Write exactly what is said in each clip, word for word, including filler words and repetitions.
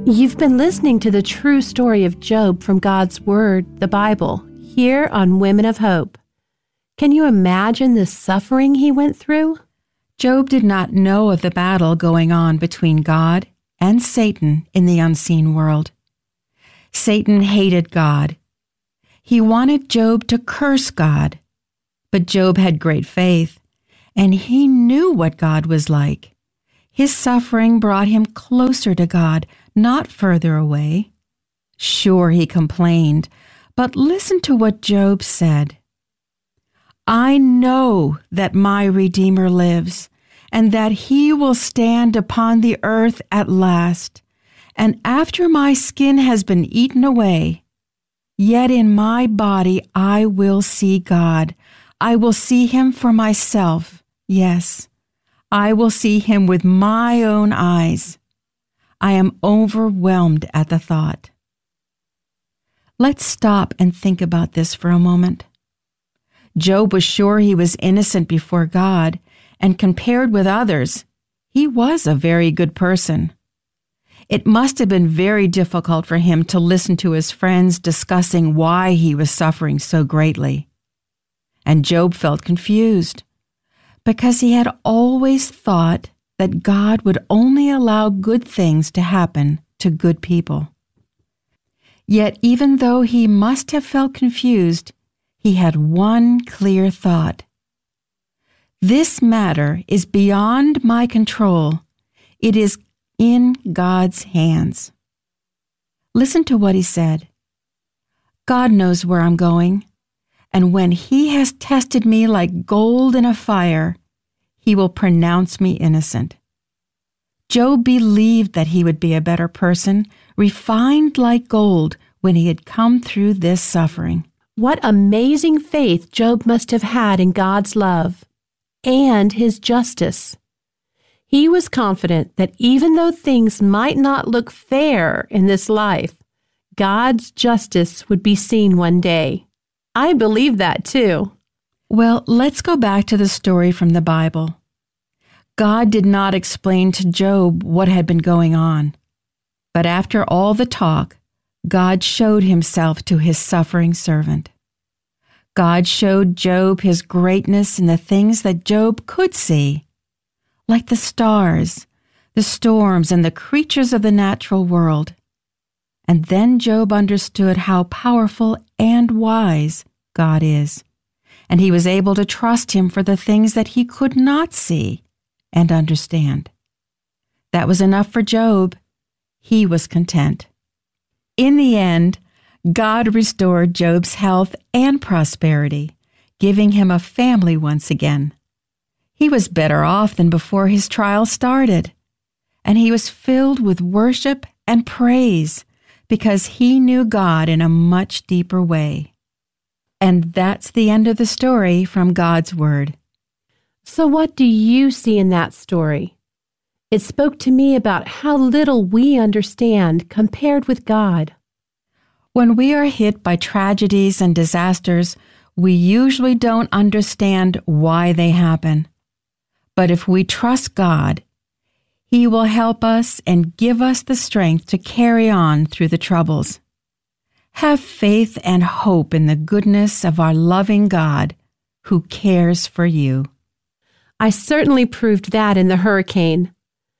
You've been listening to the true story of Job from God's Word, the Bible, here on Women of Hope. Can you imagine the suffering he went through? Job did not know of the battle going on between God and Satan in the unseen world. Satan hated God. He wanted Job to curse God. But Job had great faith, and he knew what God was like. His suffering brought him closer to God, not further away. Sure, he complained, but listen to what Job said. I know that my Redeemer lives, and that he will stand upon the earth at last. And after my skin has been eaten away, yet in my body I will see God. I will see him for myself. Yes, I will see him with my own eyes. I am overwhelmed at the thought. Let's stop and think about this for a moment. Job was sure he was innocent before God, and compared with others, he was a very good person. It must have been very difficult for him to listen to his friends discussing why he was suffering so greatly. And Job felt confused, because he had always thought that God would only allow good things to happen to good people. Yet even though he must have felt confused, he had one clear thought. This matter is beyond my control. It is in God's hands. Listen to what he said. God knows where I'm going, and when he has tested me like gold in a fire, he will pronounce me innocent. Job believed that he would be a better person, refined like gold, when he had come through this suffering. What amazing faith Job must have had in God's love and his justice. He was confident that even though things might not look fair in this life, God's justice would be seen one day. I believe that too. Well, let's go back to the story from the Bible. God did not explain to Job what had been going on. But after all the talk, God showed himself to his suffering servant. God showed Job his greatness in the things that Job could see, like the stars, the storms, and the creatures of the natural world. And then Job understood how powerful and wise God is, and he was able to trust him for the things that he could not see and understand. That was enough for Job. He was content. In the end, God restored Job's health and prosperity, giving him a family once again. He was better off than before his trial started, and he was filled with worship and praise because he knew God in a much deeper way. And that's the end of the story from God's Word. So what do you see in that story? It spoke to me about how little we understand compared with God. When we are hit by tragedies and disasters, we usually don't understand why they happen. But if we trust God, He will help us and give us the strength to carry on through the troubles. Have faith and hope in the goodness of our loving God who cares for you. I certainly proved that in the hurricane.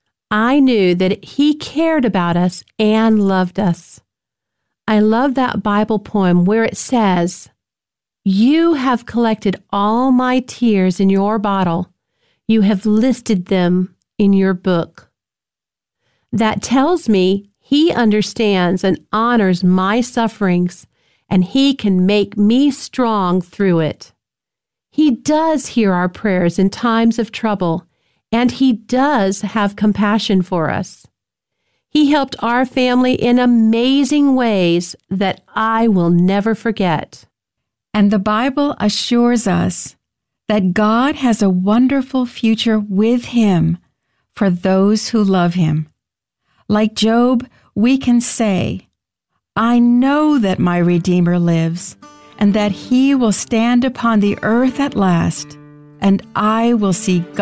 I knew that He cared about us and loved us. I love that Bible poem where it says, "You have collected all my tears in your bottle. You have listed them in your book." That tells me He understands and honors my sufferings, and He can make me strong through it. He does hear our prayers in times of trouble, and He does have compassion for us. He helped our family in amazing ways that I will never forget. And the Bible assures us that God has a wonderful future with Him for those who love Him. Like Job, we can say, "I know that my Redeemer lives, and that He will stand upon the earth at last, and I will see God."